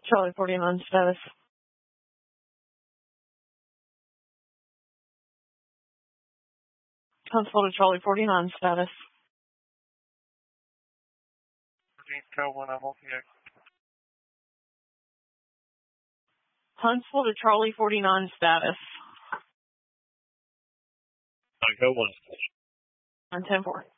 Charlie 49 status. Huntsville to Charlie 49 status. 13th Cal 1, I'm holding you. Huntsville to Charlie 49 status. Go 1. On 10-4.